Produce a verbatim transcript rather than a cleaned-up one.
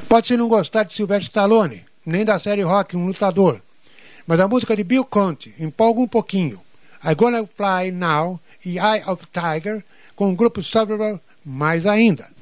Pode-se não gostar de Sylvester Stallone, nem da série Rock, um lutador, mas a música de Bill Conti empolga um pouquinho. I Gonna Fly Now e Eye of Tiger, com o grupo Survivor mais ainda.